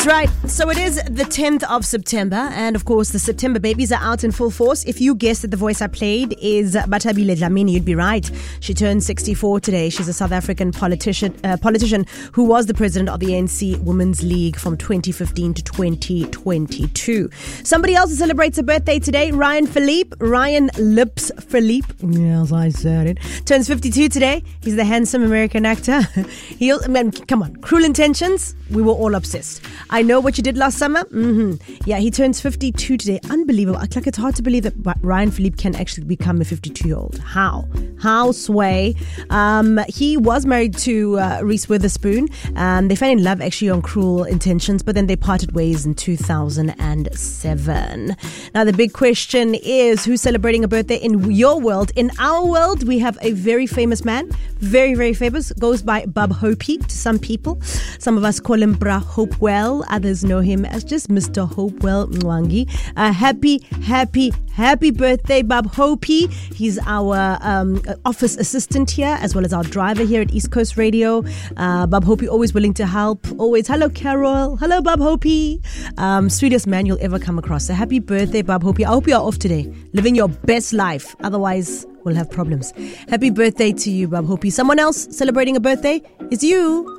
That's right. So it is the 10th of September, and of course the September babies are out in full force. If you guessed that the voice I played is Bathabile Dlamini, you'd be right. She turned 64 today. She's a South African politician who was the president of the ANC Women's League from 2015 to 2022. Somebody else who celebrates a birthday today, Ryan Lips Philippe. Yes, I said it. Turns 52 today. He's the handsome American actor. Come on, Cruel Intentions. We were all obsessed. I Know What You Did Last Summer. Yeah, he turns 52 today. Unbelievable. Like, it's hard to believe that Ryan Philippe can actually become a 52-year-old. How sway. He was married to Reese Witherspoon. They fell in love actually on Cruel Intentions, but then they parted ways in 2007. Now, the big question is, who's celebrating a birthday in your world? In our world, we have a very famous man. Very, very famous. Goes by Bob Hope to some people. Some of us call him Bra Hopewell. Others know him as just Mr. Hopewell Mwangi. Happy birthday, Bob Hope. He's our office assistant here, as well as our driver here at East Coast Radio. Bob Hope, always willing to help. Always, hello, Carol. Hello, Bob Hope. Sweetest man you'll ever come across. So happy birthday, Bob Hope. I hope you're off today, living your best life. Otherwise, we'll have problems. Happy birthday to you, Bob Hope. Someone else celebrating a birthday is you.